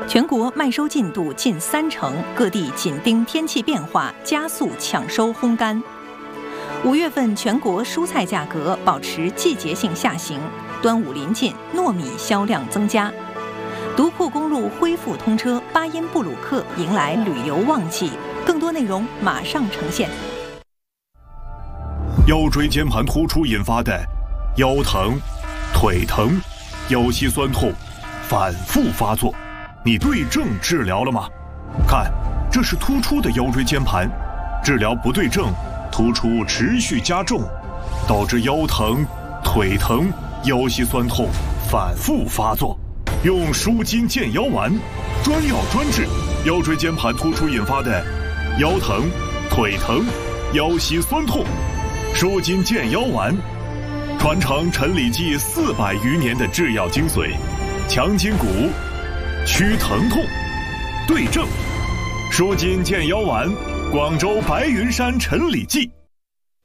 全国麦收进度近30%，各地紧盯天气变化，加速抢收烘干。5月份全国蔬菜价格保持季节性下行，端午临近，糯米销量增加。独库公路恢复通车，巴音布鲁克迎来旅游旺季。更多内容马上呈现。 腰椎间盘突出引发的腰疼、腿疼、腰膝酸痛反复发作，你对症治疗了吗？看，这是突出的腰椎间盘，治疗不对症，突出持续加重，导致腰疼、腿疼、腰膝酸痛反复发作。用舒筋健腰丸，专药专治腰椎间盘突出引发的腰疼、腿疼、腰膝酸痛。舒筋健腰丸，传承陈李济400余年的制药精髓，强筋骨，祛疼痛，对症。舒筋健腰丸，广州白云山陈李济。